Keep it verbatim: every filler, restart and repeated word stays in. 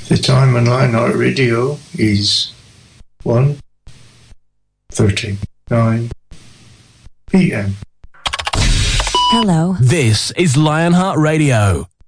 The time on Lionheart Radio is one thirty-nine p.m. Hello. This is Lionheart Radio.